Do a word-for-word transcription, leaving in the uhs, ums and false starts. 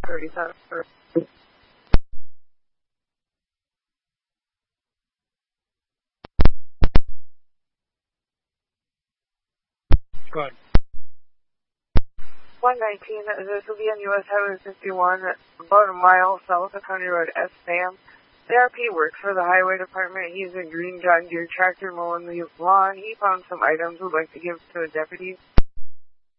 thirty-seven. Go ahead. one nineteen, this will be on U S Highway fifty-one, about a mile south of County Road S. Sam. C R P works for the Highway Department. He's a green John Deere tractor mowing the lawn. He found some items we'd like to give to a deputy.